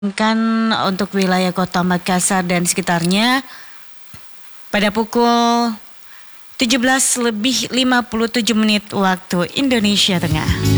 Kan untuk wilayah Kota Makassar dan sekitarnya pada pukul 17 lebih 57 menit waktu Indonesia Tengah.